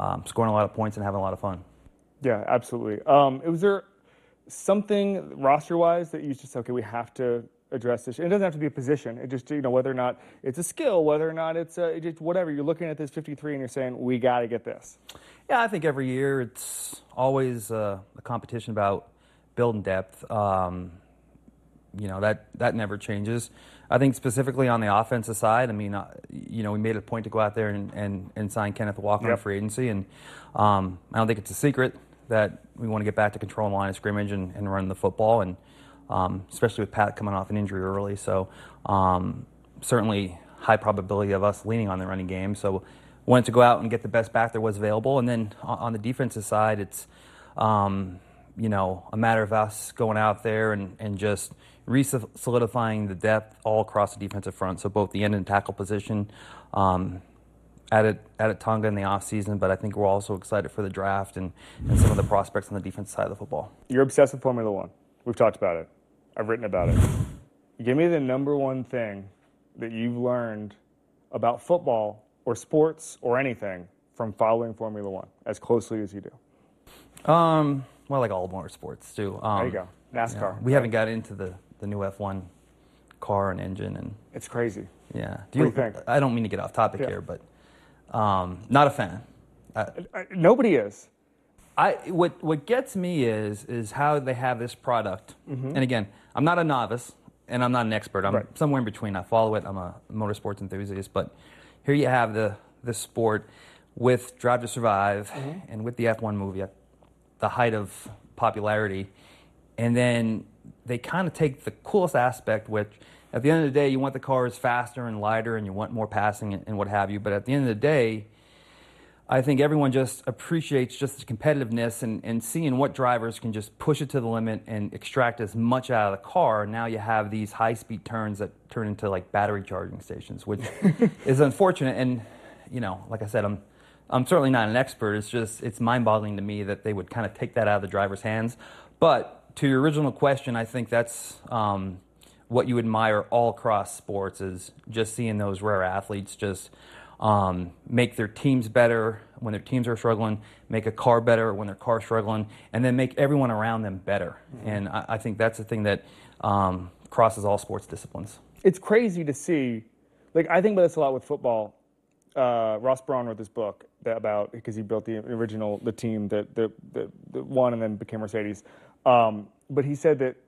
scoring a lot of points and having a lot of fun. Yeah, absolutely. Was there something roster-wise that you just, okay, we have to address this? It doesn't have to be a position. It just, whether or not it's a skill, whether or not it's just whatever. You're looking at this 53 and you're saying, we got to get this. Yeah, I think every year it's always a competition about building depth. That never changes. I think specifically on the offensive side, we made a point to go out there and sign Kenneth Walker on free agency, and I don't think it's a secret that we want to get back to controlling the line of scrimmage and running the football, and especially with Pat coming off an injury early. So certainly high probability of us leaning on the running game. So wanted to go out and get the best back there was available. And then on the defensive side, it's a matter of us going out there and just solidifying the depth all across the defensive front. So both the end and tackle position, added Tonga in the offseason, but I think we're also excited for the draft and some of the prospects on the defensive side of the football. You're obsessed with Formula One. We've talked about it. I've written about it. Give me the number one thing that you've learned about football or sports or anything from following Formula One as closely as you do. Well, like all motorsports too. There you go. NASCAR. We haven't got into the new F1 car and engine, and it's crazy. Yeah. What do you think? I don't mean to get off topic here, but not a fan. Nobody is. What gets me is how they have this product. Mm-hmm. And again, I'm not a novice and I'm not an expert. I'm somewhere in between. I follow it. I'm a motorsports enthusiast. But here you have the sport with Drive to Survive and with the F1 movie at the height of popularity. And then they kind of take the coolest aspect, which at the end of the day, you want the cars faster and lighter and you want more passing and what have you. But at the end of the day, I think everyone just appreciates just the competitiveness and seeing what drivers can just push it to the limit and extract as much out of the car. Now you have these high-speed turns that turn into like battery charging stations, which is unfortunate. And, like I said, I'm certainly not an expert. It's mind-boggling to me that they would kind of take that out of the driver's hands. But to your original question, I think that's what you admire all across sports is just seeing those rare athletes just make their teams better when their teams are struggling, make a car better when their car's struggling, and then make everyone around them better. Mm-hmm. And I think that's the thing that crosses all sports disciplines. It's crazy to see. Like, I think about this a lot with football. Ross Braun wrote this book because he built the team that won and then became Mercedes. But he said that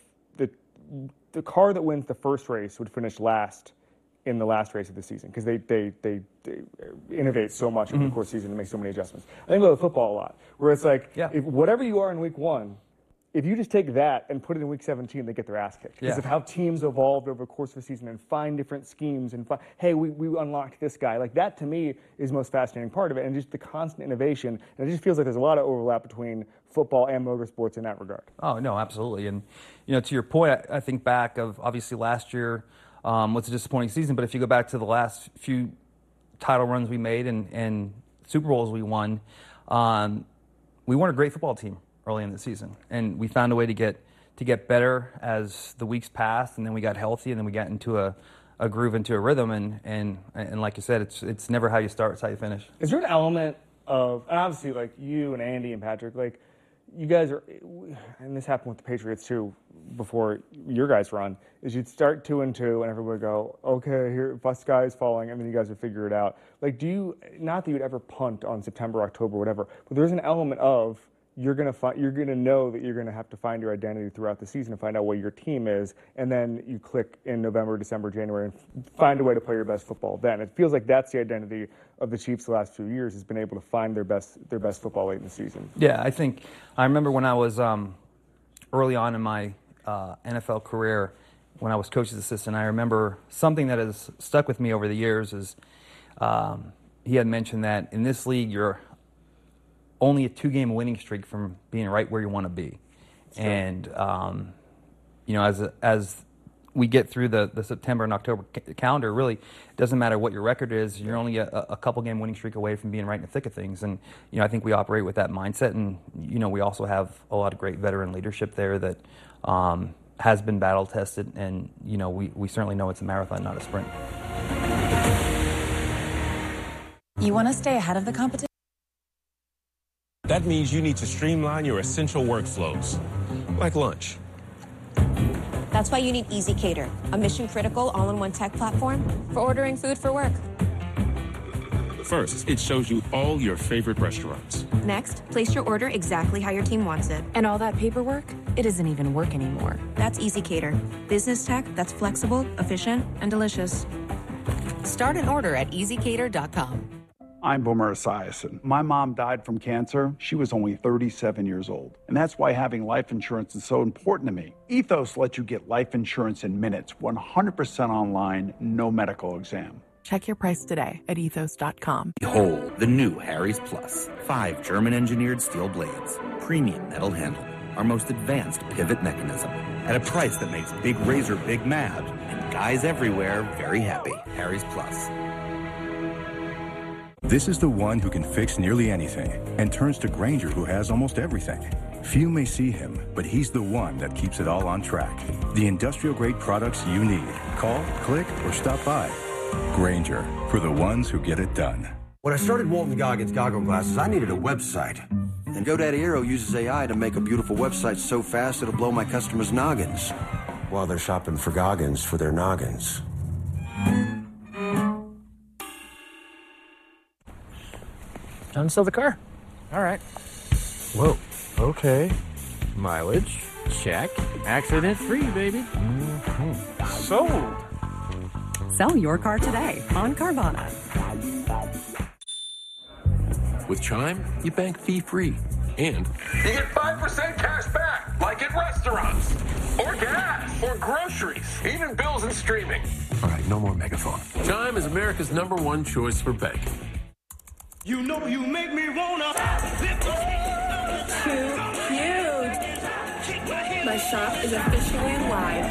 the car that wins the first race would finish last in the last race of the season because they innovate so much over the course of the season and make so many adjustments. I think about football a lot, where it's like, if whatever you are in week 1, if you just take that and put it in week 17, they get their ass kicked because of how teams evolved over the course of the season and find different schemes and hey, we unlocked this guy. Like that to me is the most fascinating part of it, and just the constant innovation. And it just feels like there's a lot of overlap between football and motorsports in that regard. Oh no, absolutely. And to your point, I think back of obviously last year. Was a disappointing season, but if you go back to the last few title runs we made and Super Bowls we won, we weren't a great football team early in the season, and we found a way to get better as the weeks passed, and then we got healthy, and then we got into a groove, into a rhythm, and like you said, it's never how you start, it's how you finish. Is there an element of, and obviously like you and Andy and Patrick, like you guys are, and this happened with the Patriots too, before your guys run, is you'd start 2-2 and everybody would go, okay, here, the sky is falling, and then you guys would figure it out. Like, not that you'd ever punt on September, October, whatever, but there's an element of you're gonna know that you're gonna have to find your identity throughout the season and find out what your team is, and then you click in November, December, January, and find a way to play your best football then. It feels like that's the identity of the Chiefs the last few years, has been able to find their best football late in the season. Yeah, I remember when I was early on in my NFL career, when I was coach's assistant, I remember something that has stuck with me over the years is he had mentioned that in this league you're only a 2-game winning streak from being right where you want to be. Sure. And as we get through the September and October calendar, really it doesn't matter what your record is. You're only a couple-game winning streak away from being right in the thick of things. And I think we operate with that mindset. And we also have a lot of great veteran leadership there that has been battle tested. And we certainly know it's a marathon, not a sprint. You want to stay ahead of the competition? That means you need to streamline your essential workflows, like lunch. That's why you need ezCater, a mission-critical all-in-one tech platform for ordering food for work. First, it shows you all your favorite restaurants. Next, place your order exactly how your team wants it. And all that paperwork, it doesn't even work anymore. That's ezCater, business tech that's flexible, efficient, and delicious. Start an order at ezCater.com. I'm Boomer Esiason. My mom died from cancer. She was only 37 years old. And that's why having life insurance is so important to me. Ethos lets you get life insurance in minutes, 100% online, no medical exam. Check your price today at ethos.com. Behold, the new Harry's Plus. 5 German-engineered steel blades, premium metal handle, our most advanced pivot mechanism, at a price that makes Big Razor big mad and guys everywhere very happy. Harry's Plus. This is the one who can fix nearly anything and turns to Grainger, who has almost everything. Few may see him, but he's the one that keeps it all on track. The industrial-grade products you need. Call, click, or stop by. Grainger, for the ones who get it done. When I started Walton Goggins Goggle Glasses, I needed a website. And GoDaddy Aero uses AI to make a beautiful website so fast it'll blow my customers' noggins while they're shopping for Goggins for their noggins. Time to sell the car. All right. Whoa. Okay. Mileage. Check. Accident-free, baby. Mm-hmm. Sold. Sell your car today on Carvana. With Chime, you bank fee-free. And you get 5% cash back, like at restaurants, or gas, or groceries, even bills and streaming. All right, no more megaphone. Chime is America's #1 choice for banking. You know you make me wanna. Too cute. My shop is officially live.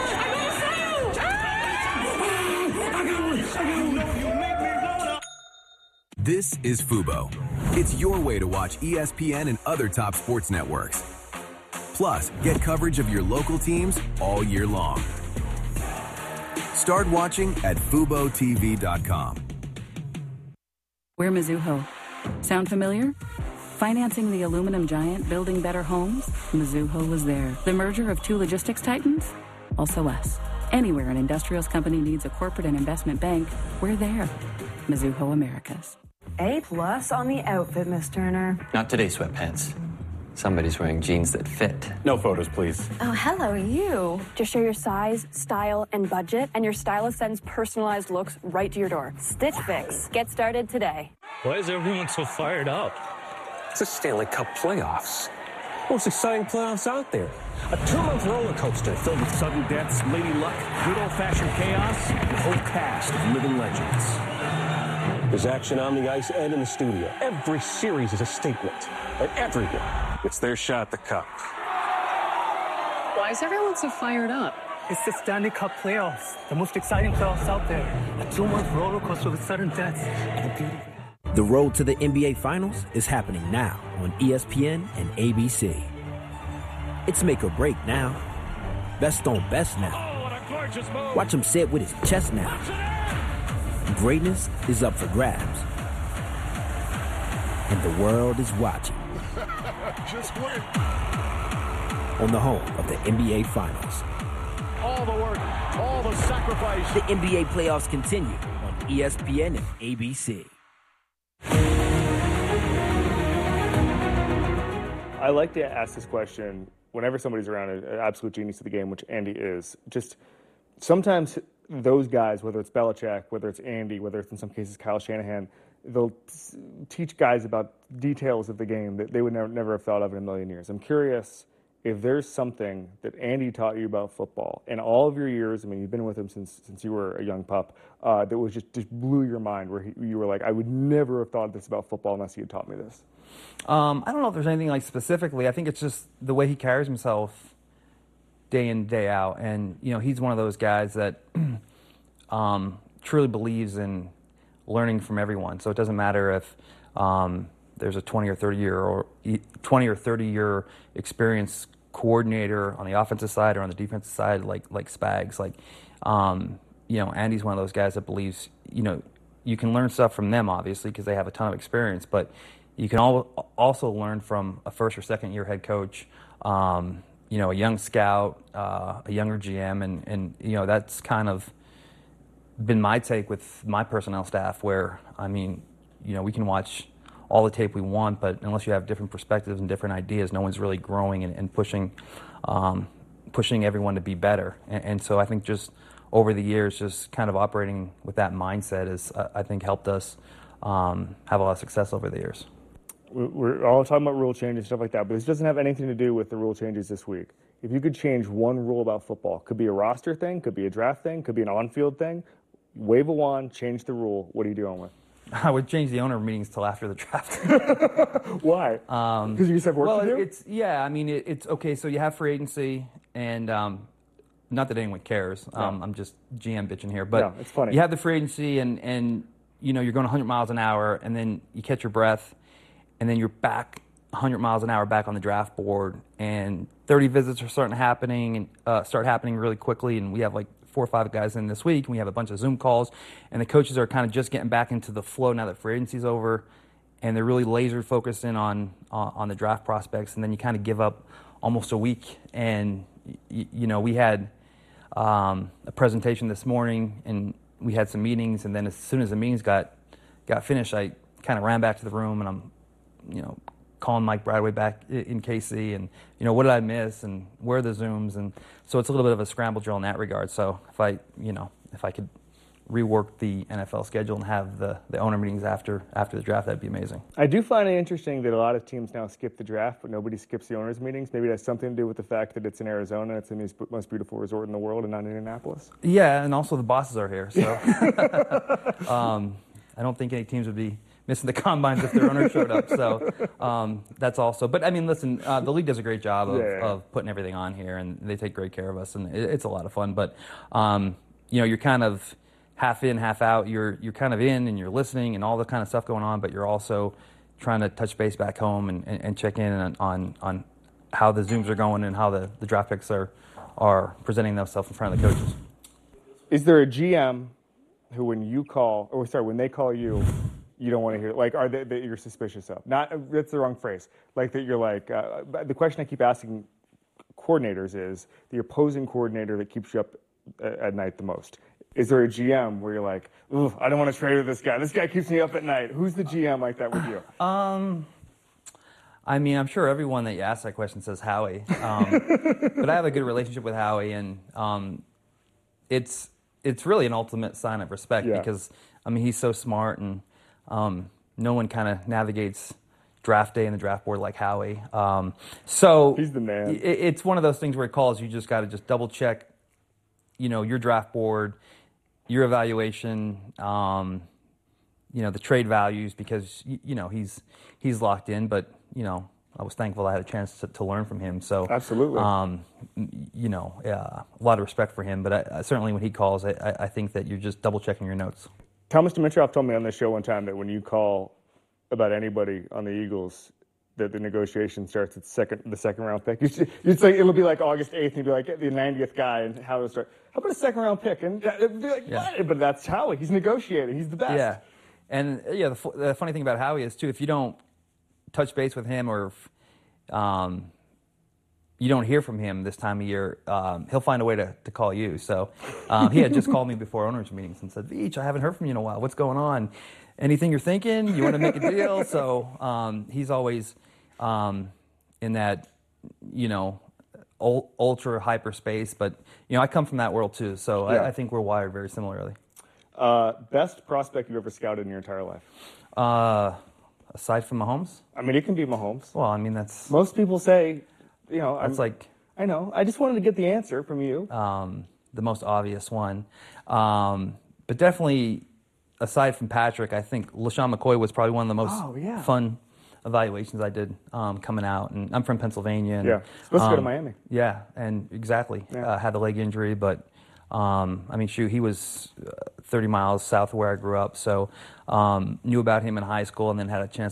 This is Fubo. It's your way to watch ESPN and other top sports networks. Plus, get coverage of your local teams all year long. Start watching at FuboTV.com. We're Mizuho. Sound familiar? Financing the aluminum giant, building better homes? Mizuho was there. The merger of 2 logistics titans? Also us. Anywhere an industrials company needs a corporate and investment bank, we're there. Mizuho Americas. A+ on the outfit, Miss Turner. Not today, sweatpants. Somebody's wearing jeans that fit. No photos, please. Oh, hello, you. Just share your size, style, and budget, and your stylist sends personalized looks right to your door. Stitch Fix. Get started today. Why is everyone so fired up? It's the Stanley Cup playoffs. Most exciting playoffs out there. A 2-month roller coaster filled with sudden deaths, lady luck, good old-fashioned chaos, and a whole cast of living legends. There's action on the ice and in the studio. Every series is a statement, and everyone gets their shot at the cup. Why is everyone so fired up? It's the Stanley Cup playoffs, the most exciting playoffs out there. A 2-month roller coaster with sudden deaths and a beautiful. The road to the NBA Finals is happening now on ESPN and ABC. It's make or break now. Best on best now. Watch him say it with his chest now. Greatness is up for grabs. And the world is watching. Just win. On the home of the NBA Finals. All the work, all the sacrifice. The NBA playoffs continue on ESPN and ABC. I like to ask this question whenever somebody's around an absolute genius of the game, which Andy is. Just sometimes those guys, whether it's Belichick, whether it's Andy, whether it's in some cases Kyle Shanahan, they'll teach guys about details of the game that they would never have thought of in a million years. I'm curious if there's something that Andy taught you about football in all of your years. I mean, you've been with him since you were a young pup. That was just blew your mind, where you were like, I would never have thought this about football unless he had taught me this. I don't know if there's anything like specifically. I think it's just the way he carries himself day in, day out. And, you know, he's one of those guys that truly believes in learning from everyone. So it doesn't matter if there's a 20 or 30 year experienced coordinator on the offensive side or on the defensive side, like Spags. Like, you know, Andy's one of those guys that believes, you know, you can learn stuff from them, obviously, because they have a ton of experience, but you can also learn from a first or second year head coach, you know, a young scout, a younger GM, and you know, that's kind of been my take with my personnel staff, where, I mean, you know, we can watch all the tape we want, but unless you have different perspectives and different ideas, no one's really growing and pushing everyone to be better. And so I think just over the years, just kind of operating with that mindset has, I think, helped us have a lot of success over the years. We're all talking about rule changes and stuff like that, but this doesn't have anything to do with the rule changes this week. If you could change one rule about football, could be a roster thing, could be a draft thing, could be an on-field thing, wave a wand, change the rule. What are you doing with? I would change the owner meetings till after the draft. Why? Because you just have work to do? Yeah, I mean, it's okay, so you have free agency, and not that anyone cares. I'm just GM bitching here. But no, it's funny. You have the free agency, and you know, you're going 100 miles an hour, and then you catch your breath, and then you're back 100 miles an hour back on the draft board, and 30 visits are start happening really quickly, and we have like 4 or 5 guys in this week, and we have a bunch of Zoom calls, and the coaches are kind of just getting back into the flow now that free agency's over, and they're really laser focused in on the draft prospects, and then you kind of give up almost a week. And you know, we had a presentation this morning, and we had some meetings, and then as soon as the meetings got finished, I kind of ran back to the room, and I'm, you know, calling Mike Bradway back in KC, and, you know, what did I miss, and where are the Zooms, and so it's a little bit of a scramble drill in that regard. So if I could rework the NFL schedule and have the owner meetings after the draft, that'd be amazing. I do find it interesting that a lot of teams now skip the draft, but nobody skips the owners meetings. Maybe it has something to do with the fact that it's in Arizona, it's the most beautiful resort in the world, and not in Indianapolis. Yeah, and also the bosses are here, so I don't think any teams would be missing the combines if their owner showed up. So that's also. But I mean, listen, the league does a great job of putting everything on here, and they take great care of us, and it's a lot of fun. But you know, you're kind of half in, half out. You're kind of in, and you're listening, and all the kind of stuff going on. But you're also trying to touch base back home and check in on how the Zooms are going and how the draft picks are presenting themselves in front of the coaches. Is there a GM who, when they call you, you don't want to hear, like, are they that you're suspicious of? Not, that's the wrong phrase. Like, that you're like, the question I keep asking coordinators is the opposing coordinator that keeps you up at night the most. Is there a GM where you're like, ooh, I don't want to trade with this guy. This guy keeps me up at night. Who's the GM like that with you? I mean, I'm sure everyone that you ask that question says Howie. But I have a good relationship with Howie, and it's really an ultimate sign of respect because, I mean, he's so smart, and no one kind of navigates draft day and the draft board like Howie. So he's the man. It's one of those things where he calls, you just got to just double check, you know, your draft board, your evaluation, you know, the trade values, because you know he's locked in. But you know, I was thankful I had a chance to learn from him. So absolutely, you know, a lot of respect for him. But I certainly when he calls, I think that you're just double checking your notes. Thomas Dimitroff told me on this show one time that when you call about anybody on the Eagles, that the negotiation starts at the second round pick. You'd say it'll be like August 8th, and you'd be like the 90th guy, and how it'll start. How about a second round pick? And it'd be like, what? But that's Howie. He's negotiating. He's the best. Yeah, and the funny thing about Howie is too, if you don't touch base with him, or if, you don't hear from him this time of year, he'll find a way to call you. So he had just called me before owners' meetings and said, Veach, I haven't heard from you in a while. What's going on? Anything you're thinking? You want to make a deal? So he's always in that, you know, ultra hyperspace. But, you know, I come from that world too. So I think we're wired very similarly. Best prospect you've ever scouted in your entire life? Aside from Mahomes? I mean, it can be Mahomes. Well, I mean, that's... Most people say... You know, I know. I just wanted to get the answer from you. The most obvious one. But definitely, aside from Patrick, I think LaShawn McCoy was probably one of the most fun evaluations I did coming out. And I'm from Pennsylvania. And, supposed to go to Miami. Yeah, and exactly. Had the leg injury, but I mean, shoot, he was 30 miles south of where I grew up. So knew about him in high school, and then had a chance